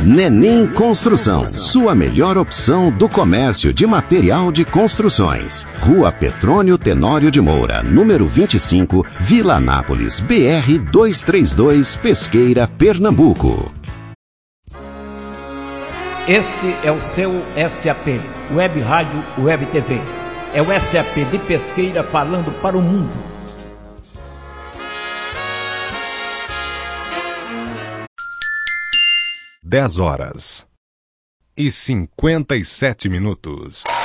Nenim Construção, sua melhor opção do comércio de material de construções. Rua Petrônio Tenório de Moura, número 25, Vila Anápolis, BR 232, Pesqueira, Pernambuco. Este é o seu SAP, Web Rádio, Web TV. É o SAP de Pesqueira falando para o mundo. (10 horas e 57 minutos).